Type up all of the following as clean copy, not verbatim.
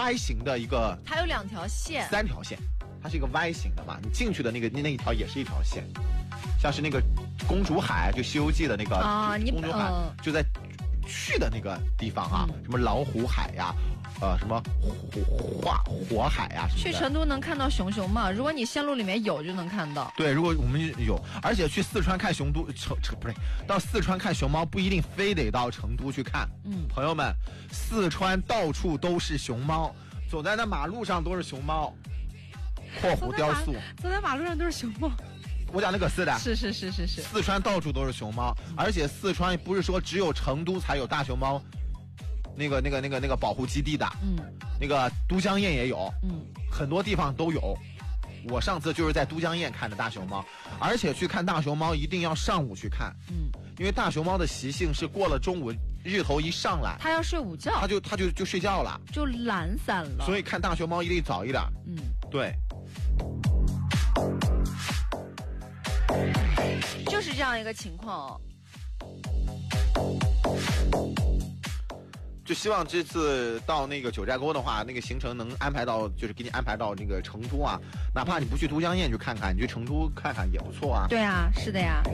Y 型的一个， 它有2条线 ，3条线，它是一个 Y 型的嘛。你进去的那一条也是一条线，像是那个公主海，就《西游记》的那个公主海，就在去的那个地方啊，什么老虎海呀。什么火海呀、什么的。 去成都能看到熊吗？如果你线路里面有，就能看到。 对，如果我们有，而且去四川看不是到四川看熊猫，不一定非得到成都去看。朋友们，四川到处都是熊猫，走在那马路上都是熊猫。括弧雕塑， 走在马路上都是熊猫。 我讲的可是的， 是。 四川到处都是熊猫，而且四川不是说只有成都才有大熊猫。那个保护基地的，那个都江堰也有，很多地方都有。我上次就是在都江堰看的大熊猫，而且去看大熊猫一定要上午去看，因为大熊猫的习性是过了中午日头一上来， 它要睡午觉， 它就睡觉了， 就懒散了。 所以看大熊猫一定早一点。对， 就是这样一个情况哦。 就希望这次到那个九寨沟的话，那个行程能安排到，就是给你安排到那个成都啊，哪怕你不去都江堰去看看，你去成都看看也不错啊。 对啊，是的呀。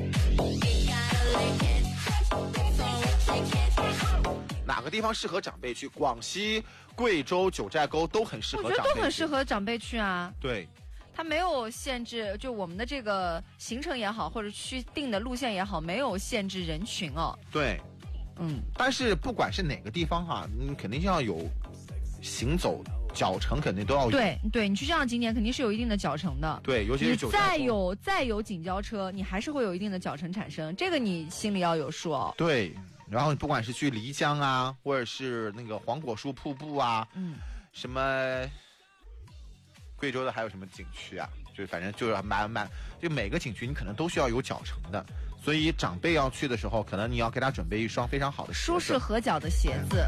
哪个地方适合长辈去？广西、贵州、九寨沟都很适合长辈去。 我觉得都很适合长辈去啊。 对。 它没有限制，就我们的这个行程也好，或者去定的路线也好，没有限制人群哦。 对。但是不管是哪个地方哈，你肯定要有行走脚程，肯定都要有。 对，你去这样的景点肯定是有一定的脚程的。 对，尤其是九寨沟。 再有景交车，你还是会有一定的脚程产生，这个你心里要有数哦。 对，然后你不管是去漓江啊，或者是那个黄果树瀑布啊，什么贵州的还有什么景区啊，就反正就是就每个景区你可能都需要有脚程的。所以长辈要去的时候，可能你要给他准备一双非常好的舒适合脚的鞋子。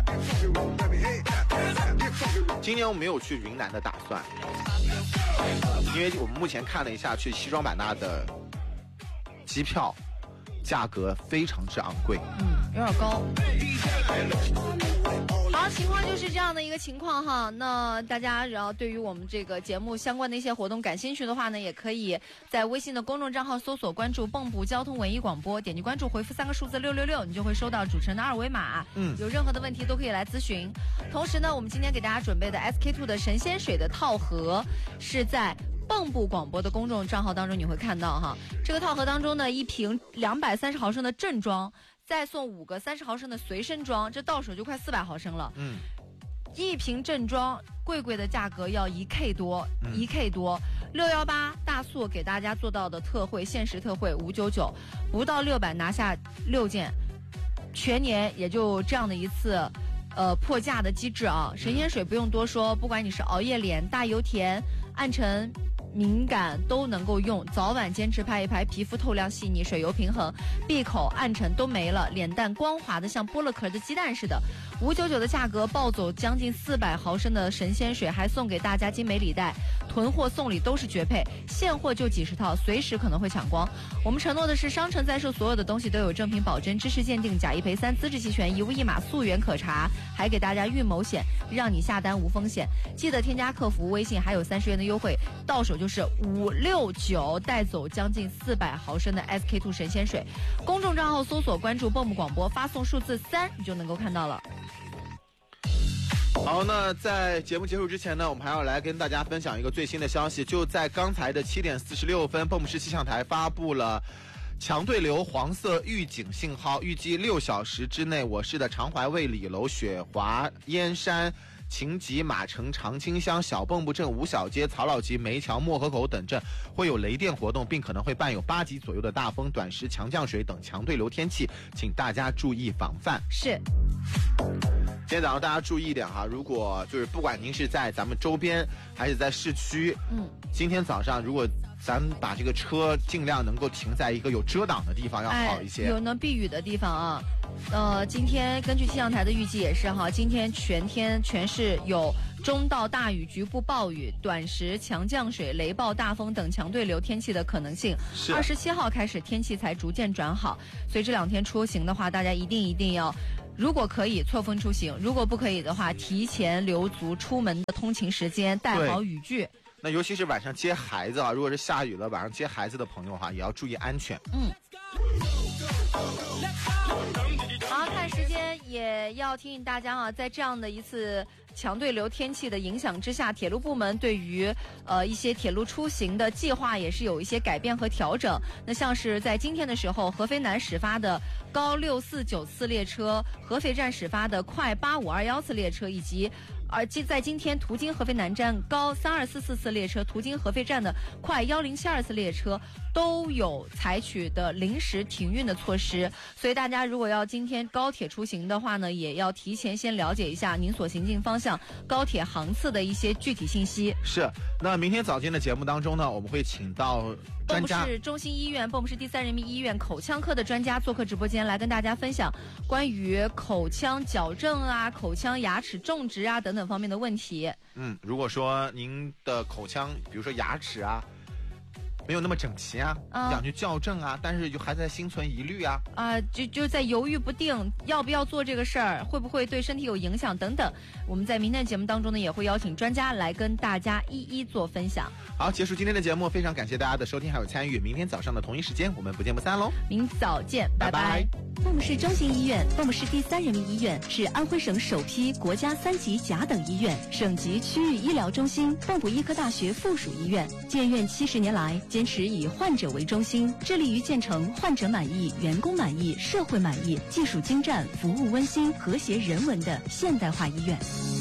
今年我没有去云南的打算，因为我们目前看了一下去西双版纳的机票价格非常之昂贵， 有点高。好，情况就是这样的一个情况哈。那大家然后对于我们这个节目相关的一些活动感兴趣的话呢，也可以在微信的公众账号搜索关注蚌埠交通文艺广播，点击关注回复3个数字666，你就会收到主持人的2维码。有任何的问题都可以来咨询。同时呢，我们今天给大家准备的 SK2 的神仙水的套盒是在蚌埠广播的公众账号当中你会看到哈。这个套盒当中呢，一瓶230毫升的正装，再送5个30毫升的随身装，这到手就快400毫升了。一瓶正装贵的价格要1K 多，1K 多。618大促给大家做到的特惠，限时特惠599，不到600拿下6件，全年也就这样的一次破价的机制啊。神仙水不用多说，不管你是熬夜脸、大油田、暗沉敏感都能够用，早晚坚持拍一拍，皮肤透亮细腻，水油平衡，闭口暗沉都没了，脸蛋光滑的像剥了壳的鸡蛋似的。599的价格抱走将近400毫升的神仙水，还送给大家精美礼袋，囤货送礼都是绝配，现货就几十套，随时可能会抢光。我们承诺的是商城在售所有的东西都有正品保真，知识鉴定，假一赔3，资质齐全，一物一码，溯源可查，还给大家运某险，让你下单无风险。记得添加客服微信，还有30元的优惠，到手就是569，带走将近400毫升的 SK2 神仙水。公众账号搜索关注蚌埠广播，发送数字3，你就能够看到了。 好，那在节目结束之前呢，我们还要来跟大家分享一个最新的消息。就在刚才的7点46分，蚌埠市气象台发布了强对流黄色预警信号，预计6小时之内，我市的长淮卫李楼、雪华、燕山、秦集、马城、长青乡、小蚌埠镇、五小街、曹老集、梅桥、漠河口等镇会有雷电活动，并可能会伴有8级左右的大风、短时强降水等强对流天气，请大家注意防范。 是。 今天早上大家注意一点哈，如果就是不管您是在咱们周边还是在市区，今天早上如果咱们把这个车尽量能够停在一个有遮挡的地方要好一些， 有能避雨的地方啊。今天根据气象台的预计也是哈，今天全市有中到大雨、局部暴雨、短时强降水、雷暴大风等强对流天气的可能性。27号开始天气才逐渐转好，所以这2天出行的话，大家一定要如果可以错峰出行，如果不可以的话，提前留足出门的通勤时间，带好雨具。 那尤其是晚上接孩子啊，如果是下雨了，晚上接孩子的朋友哈，也要注意安全。 好，看时间也要提醒大家啊，在这样的一次强对流天气的影响之下，铁路部门对于一些铁路出行的计划也是有一些改变和调整。那像是在今天的时候，合肥南始发的高6494次列车，合肥站始发的快8521次列车，以及在今天途经合肥南站高3244次列车，途经合肥站的快1072次列车都有采取的临时停运的措施。所以大家如果要今天高铁出行的话呢，也要提前先了解一下您所行进方向高铁航次的一些具体信息。 是，那明天早间的节目当中呢，我们会请到专家， 蚌埠市中心医院、蚌埠市第3人民医院口腔科的专家做客直播间，来跟大家分享关于口腔矫正啊、口腔牙齿种植啊等等方面的问题。 如果说您的口腔，比如说牙齿啊，没有那么整齐啊，想去校正啊，但是还在心存疑虑啊， 就在犹豫不定，要不要做这个事儿，会不会对身体有影响等等。我们在明天的节目当中呢，也会邀请专家来跟大家一一做分享。 好，结束今天的节目，非常感谢大家的收听还有参与。明天早上的同一时间，我们不见不散喽！ 明早见，拜拜。 蚌埠市中心医院、蚌埠市第3人民医院是安徽省首批国家3级甲等医院、省级区域医疗中心，蚌埠医科大学附属医院。建院70年来，坚持以患者为中心，致力于建成患者满意、员工满意、社会满意、技术精湛、服务温馨、和谐人文的现代化医院。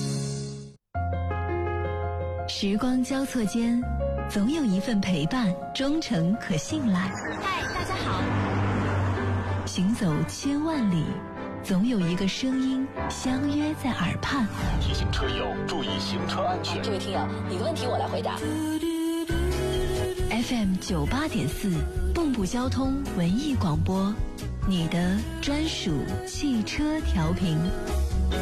时光交错间，总有一份陪伴，忠诚可信赖。 嗨，大家好。 行走千万里，总有一个声音相约在耳畔。 提醒车友注意行车安全。 这位听友，你的问题我来回答。 FM 98.4，蚌埠交通文艺广播，你的专属汽车调频。